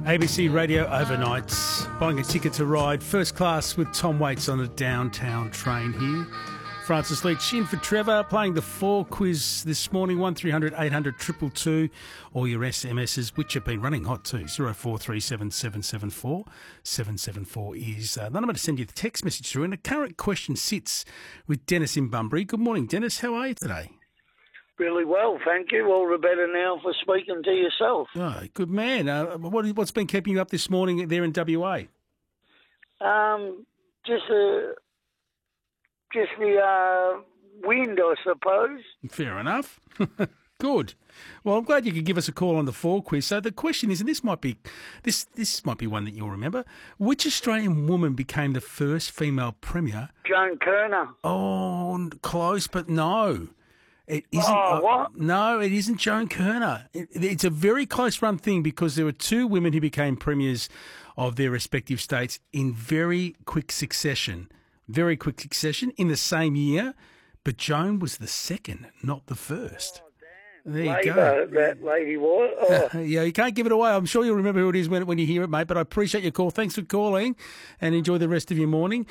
ABC Radio Overnights, buying a ticket to ride first class with Tom Waits on a downtown train here. Francis Leach in for Trevor, playing the 4 quiz this morning, 1300 800 222, or your SMSs, which have been running hot too, 0437 774 774 is the number to send you the text message through. And the current question sits with Dennis in Bunbury. Good morning, Dennis. How are you today? Really well, thank you. All the better now for speaking to yourself. Oh, good man. What's been keeping you up this morning there in WA? Just the wind, I suppose. Fair enough. Good. Well, I'm glad you could give us a call on the 4 quiz. So the question is, and this might be one that you'll remember, which Australian woman became the first female premier? Joan Kirner. Oh, close, but no. It isn't. What? No, it isn't Joan Kirner. It's a very close run thing because there were 2 women who became premiers of their respective states in very quick succession in the same year, but Joan was the second, not the first. There you go. That lady was. Oh. Yeah, you can't give it away. I'm sure you'll remember who it is when you hear it, mate, but I appreciate your call. Thanks for calling and enjoy the rest of your morning.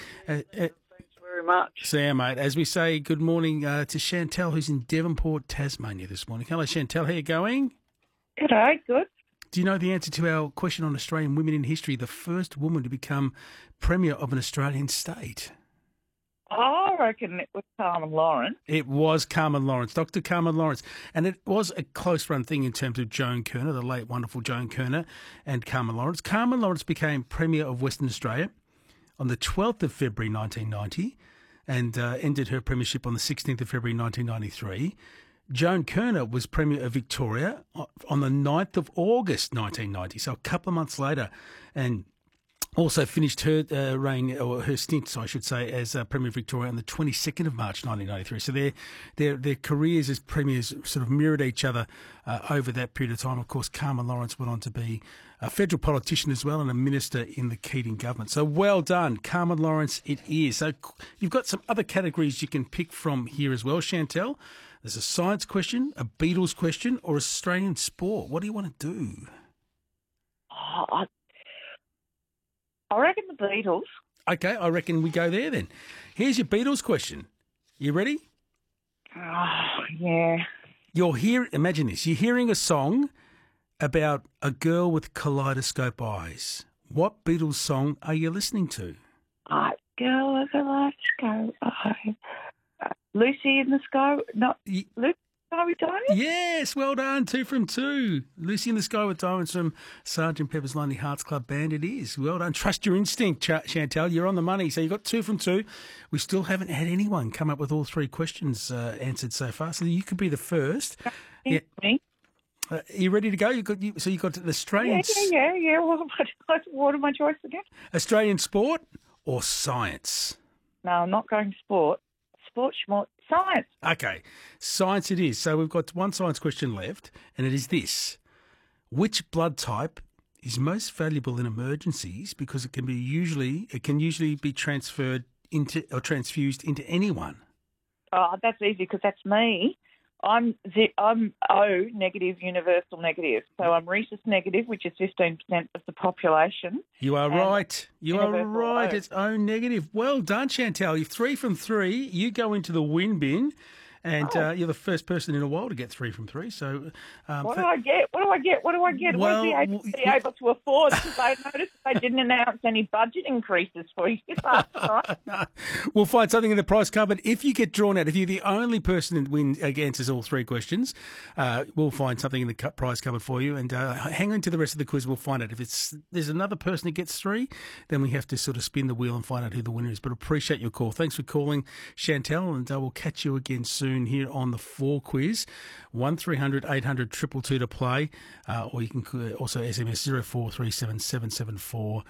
Much. See you, mate. As we say, good morning to Chantel, who's in Devonport, Tasmania this morning. Hello, Chantel. How are you going? G'day, good. Do you know the answer to our question on Australian women in history, the first woman to become Premier of an Australian state? I reckon it was Carmen Lawrence. It was Carmen Lawrence, Dr. Carmen Lawrence. And it was a close-run thing in terms of Joan Kirner, the late, wonderful Joan Kirner, and Carmen Lawrence. Carmen Lawrence became Premier of Western Australia on the 12th of February 1990 and ended her premiership on the 16th of February 1993. Joan Kirner was Premier of Victoria on the 9th of August 1990, so a couple of months later, and also finished her reign, or her stint, I should say, as Premier of Victoria on the 22nd of March 1993. So their careers as premiers sort of mirrored each other over that period of time. Of course, Carmen Lawrence went on to be a federal politician as well and a minister in the Keating government. So well done, Carmen Lawrence it is. So you've got some other categories you can pick from here as well, Chantel. There's a science question, a Beatles question, or Australian sport. What do you want to do? I reckon the Beatles. Okay, I reckon we go there then. Here's your Beatles question. You ready? Oh, yeah. Imagine this. You're hearing a song about a girl with kaleidoscope eyes. What Beatles song are you listening to? Girl with kaleidoscope eyes. Lucy in the Sky. Not Lucy in the Sky with Diamonds? Yes, well done. 2 from 2. Lucy in the Sky with Diamonds from Sgt. Pepper's Lonely Hearts Club Band. It is. Well done. Trust your instinct, Chantal. You're on the money. So you got 2 from 2. We still haven't had anyone come up with all 3 questions answered so far. So you could be the first. Yeah. Are you ready to go? You got the Australian. Yeah. What are my choices again? Australian sport or science? No, I'm not going sport. Sport, science. Okay, science it is. So we've got 1 science question left, and it is this: which blood type is most valuable in emergencies because it can usually be transferred into or transfused into anyone? Oh, that's easy because that's me. I'm O negative, universal negative. So I'm rhesus negative, which is 15% of the population. You are right. You are right. O. It's O negative. Well done, Chantal. You're 3 from 3. You go into the win bin. And you're the first person in a while to get 3 from 3. So, what do I get? Well, was the agency able to afford? Because I noticed they didn't announce any budget increases for you last night. No. We'll find something in the prize cupboard. If you get drawn out, if you're the only person that answers all 3 questions, we'll find something in the prize cupboard for you. And hang on to the rest of the quiz. We'll find out. If there's another person who gets 3, then we have to sort of spin the wheel and find out who the winner is. But appreciate your call. Thanks for calling, Chantal, and we'll catch you again soon here on the 4 quiz. 1300 800 222 to play, or you can also SMS 0437 774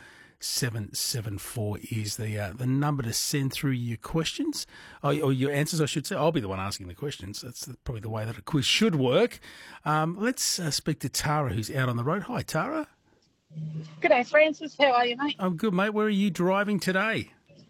774 is the number to send through your questions, or your answers, I should say. I'll be the one asking the questions. That's probably the way that a quiz should work. Let's speak to Tara, who's out on the road. Hi, Tara. G'day, Francis. How are you, mate? I'm good, mate. Where are you driving today?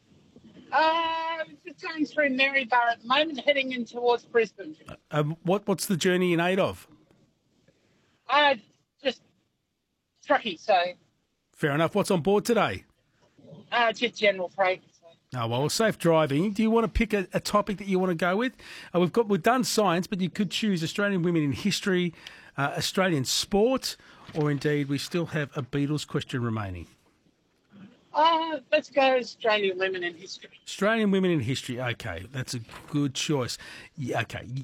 Just going through Maryborough at the moment, heading in towards Brisbane. What's the journey in aid of? Just tricky, so Fair enough. What's on board today? Just general freight. Oh, well, safe driving. Do you want to pick a topic that you want to go with? We've done science, but you could choose Australian women in history, Australian sport, or indeed we still have a Beatles question remaining. Let's go Australian women in history. Australian women in history. Okay, that's a good choice. Yeah, okay,